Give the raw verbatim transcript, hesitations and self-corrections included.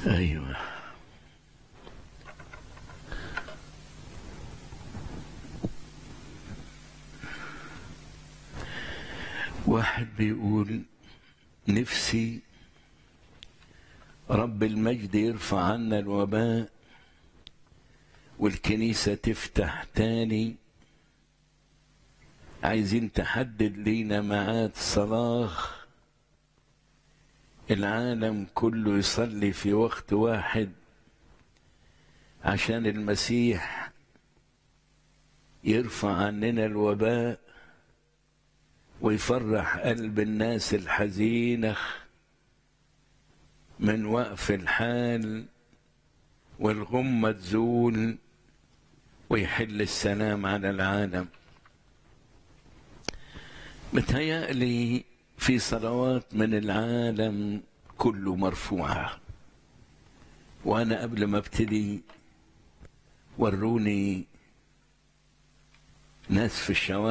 أيوة. واحد بيقول نفسي رب المجد يرفع عنا الوباء والكنيسة تفتح تاني. عايزين تحدد لينا ميعاد صلاة العالم كله يصلي في وقت واحد عشان المسيح يرفع عننا الوباء ويفرح قلب الناس الحزينة من وقف الحال، والغمة تزول ويحل السلام على العالم. متهيألي في صلوات من العالم كله مرفوعة، وأنا قبل ما ابتدي وروني ناس في الشوارع